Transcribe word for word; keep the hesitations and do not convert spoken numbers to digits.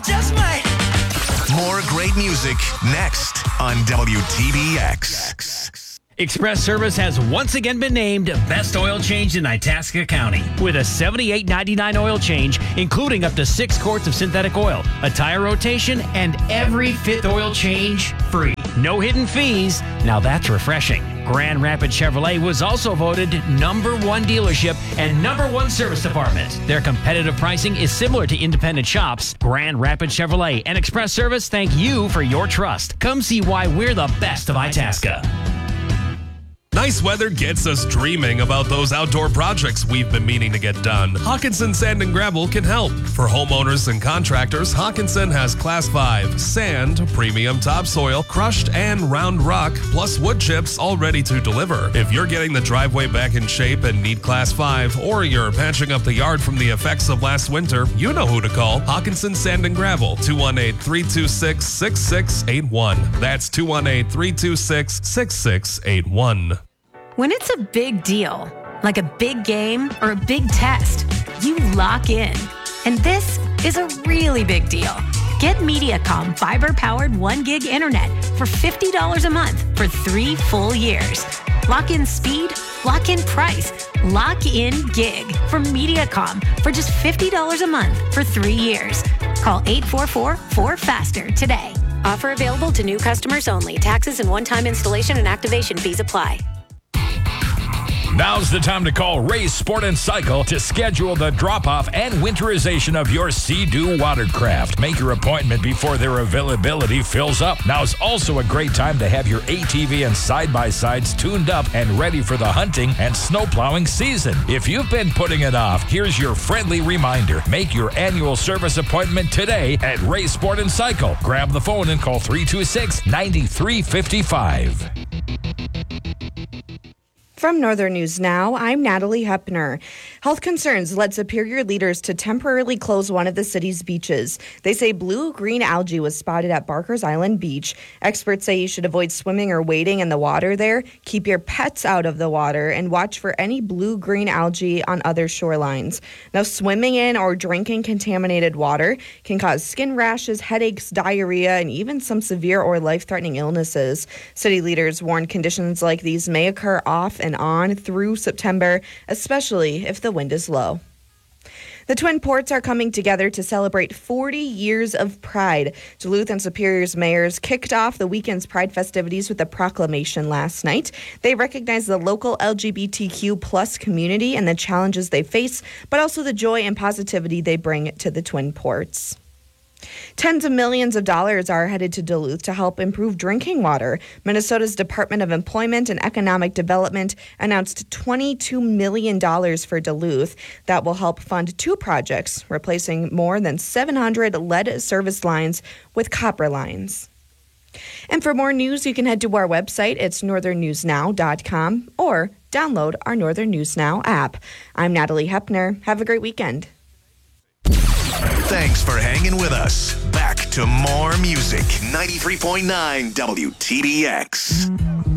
just might. More great music next on W T B X. Express Service has once again been named Best Oil Change in Itasca County with a seventy-eight ninety-nine oil change, including up to six quarts of synthetic oil, a tire rotation, and every fifth oil change free. No hidden fees. Now that's refreshing. Grand Rapids Chevrolet was also voted number one dealership and number one service department. Their competitive pricing is similar to independent shops. Grand Rapids Chevrolet and Express Service thank you for your trust. Come see why we're the best of Itasca. Nice weather gets us dreaming about those outdoor projects we've been meaning to get done. Hawkinson Sand and Gravel can help. For homeowners and contractors, Hawkinson has Class five sand, premium topsoil, crushed and round rock, plus wood chips all ready to deliver. If you're getting the driveway back in shape and need Class five, or you're patching up the yard from the effects of last winter, you know who to call. Hawkinson Sand and Gravel, two one eight, three two six, six six eight one. That's two one eight, three two six, six six eight one. When it's a big deal, like a big game or a big test, you lock in. And this is a really big deal. Get Mediacom fiber-powered one gig internet for fifty dollars a month for three full years. Lock in speed, lock in price, lock in gig from Mediacom for just fifty dollars a month for three years. Call eight four four, four faster today. Offer available to new customers only. Taxes and one-time installation and activation fees apply. Now's the time to call Ray's Sport and Cycle to schedule the drop-off and winterization of your Sea-Doo watercraft. Make your appointment before their availability fills up. Now's also a great time to have your A T V and side-by-sides tuned up and ready for the hunting and snowplowing season. If you've been putting it off, here's your friendly reminder. Make your annual service appointment today at Ray's Sport and Cycle. Grab the phone and call three two six, nine three five five. From Northern News Now, I'm Natalie Hepner. Health concerns led Superior leaders to temporarily close one of the city's beaches. They say blue-green algae was spotted at Barker's Island Beach. Experts say you should avoid swimming or wading in the water there, keep your pets out of the water, and watch for any blue-green algae on other shorelines. Now, swimming in or drinking contaminated water can cause skin rashes, headaches, diarrhea, and even some severe or life-threatening illnesses. City leaders warn conditions like these may occur off and on through September, especially if the wind is low. The Twin Ports are coming together to celebrate forty years of Pride. Duluth and Superior's mayors kicked off the weekend's Pride festivities with a proclamation last night. They recognized the local L G B T Q plus community and the challenges they face, but also the joy and positivity they bring to the Twin Ports. Tens of millions of dollars are headed to Duluth to help improve drinking water. Minnesota's Department of Employment and Economic Development announced twenty-two million dollars for Duluth. That will help fund two projects, replacing more than seven hundred lead service lines with copper lines. And for more news, you can head to our website. It's northern news now dot com or download our Northern News Now app. I'm Natalie Hepner. Have a great weekend. Thanks for hanging with us. Back to more music. ninety-three point nine W T B X.